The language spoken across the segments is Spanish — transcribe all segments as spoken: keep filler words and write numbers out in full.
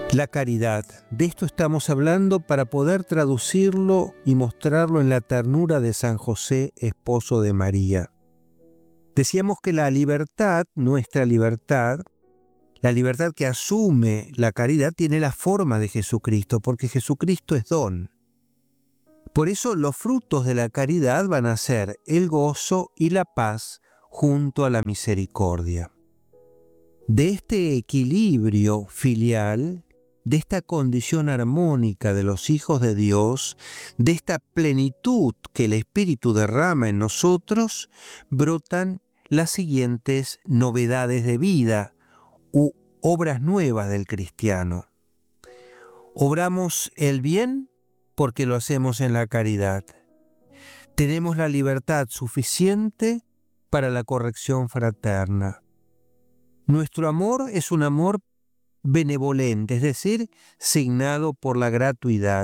La caridad, de esto estamos hablando para poder traducirlo y mostrarlo en la ternura de San José, esposo de María. Decíamos que la libertad, nuestra libertad, la libertad que asume la caridad tiene la forma de Jesucristo, porque Jesucristo es don. Por eso los frutos de la caridad van a ser el gozo y la paz junto a la misericordia. De este equilibrio filial, de esta condición armónica de los hijos de Dios, de esta plenitud que el Espíritu derrama en nosotros, brotan las siguientes novedades de vida u obras nuevas del cristiano. Obramos el bien porque lo hacemos en la caridad. Tenemos la libertad suficiente para la corrección fraterna. Nuestro amor es un amor benevolente, es decir, signado por la gratuidad.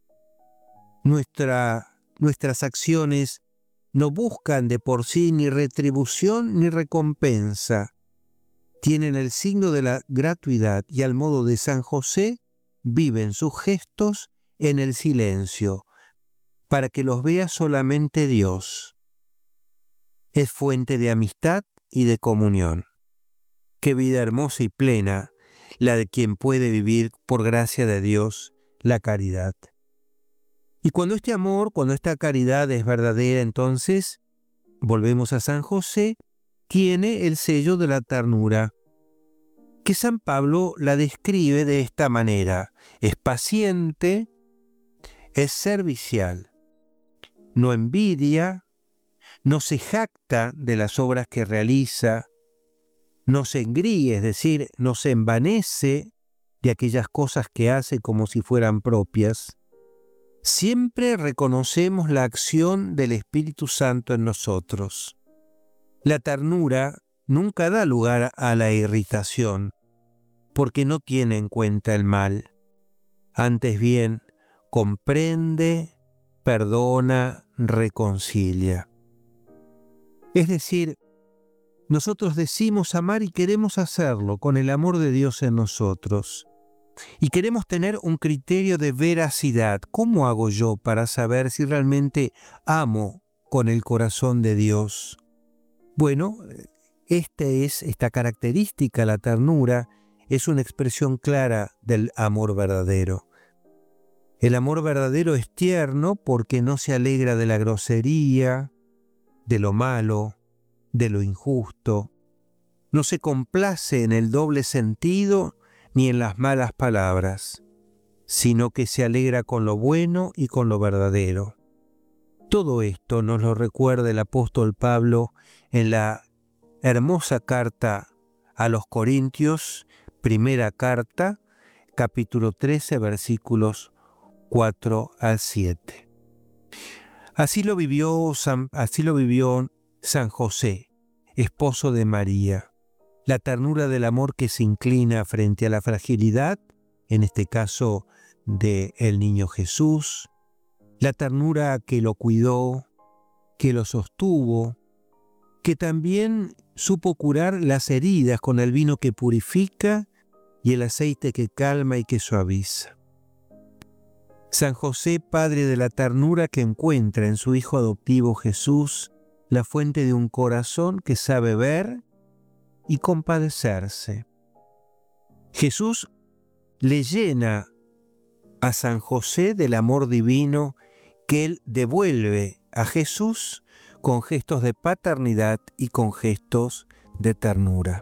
Nuestra, nuestras acciones no buscan de por sí ni retribución ni recompensa. Tienen el signo de la gratuidad y al modo de San José viven sus gestos en el silencio, para que los vea solamente Dios. Es fuente de amistad y de comunión. Qué vida hermosa y plena la de quien puede vivir por gracia de Dios la caridad. Y cuando este amor, cuando esta caridad es verdadera, entonces, volvemos a San José, tiene el sello de la ternura, que San Pablo la describe de esta manera: es paciente, es servicial, no envidia, no se jacta de las obras que realiza, no se engríe, es decir, no se envanece de aquellas cosas que hace como si fueran propias. Siempre reconocemos la acción del Espíritu Santo en nosotros. La ternura nunca da lugar a la irritación, porque no tiene en cuenta el mal. Antes bien, comprende, perdona, reconcilia. Es decir, nosotros decimos amar y queremos hacerlo con el amor de Dios en nosotros. Y queremos tener un criterio de veracidad. ¿Cómo hago yo para saber si realmente amo con el corazón de Dios? Bueno, esta es esta característica, la ternura, es una expresión clara del amor verdadero. El amor verdadero es tierno porque no se alegra de la grosería, de lo malo, de lo injusto. No se complace en el doble sentido ni en las malas palabras, sino que se alegra con lo bueno y con lo verdadero. Todo esto nos lo recuerda el apóstol Pablo en la hermosa carta a los Corintios, primera carta, capítulo trece, versículos cuatro al siete. Así lo vivió San, así lo vivió San José, esposo de María. La ternura del amor que se inclina frente a la fragilidad, en este caso del niño Jesús, la ternura que lo cuidó, que lo sostuvo, que también supo curar las heridas con el vino que purifica y el aceite que calma y que suaviza. San José, Padre de la ternura que encuentra en su Hijo adoptivo Jesús, la fuente de un corazón que sabe ver y compadecerse. Jesús le llena a San José del amor divino que él devuelve a Jesús con gestos de paternidad y con gestos de ternura.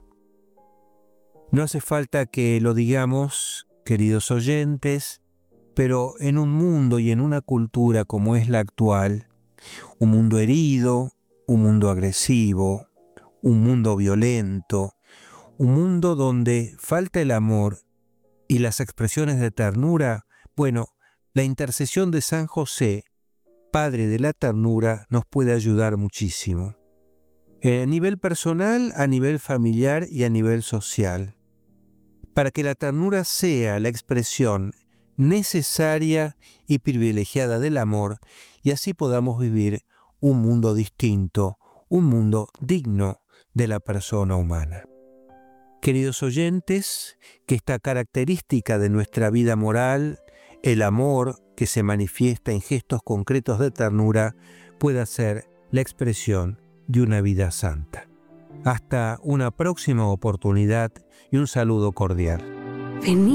No hace falta que lo digamos, queridos oyentes, pero en un mundo y en una cultura como es la actual, un mundo herido, un mundo agresivo, un mundo violento, un mundo donde falta el amor y las expresiones de ternura, bueno, la intercesión de San José, Padre de la ternura, nos puede ayudar muchísimo. A nivel personal, a nivel familiar y a nivel social. Para que la ternura sea la expresión necesaria y privilegiada del amor y así podamos vivir un mundo distinto, un mundo digno de la persona humana. Queridos oyentes, que esta característica de nuestra vida moral, el amor que se manifiesta en gestos concretos de ternura, pueda ser la expresión de una vida santa. Hasta una próxima oportunidad y un saludo cordial. Vení.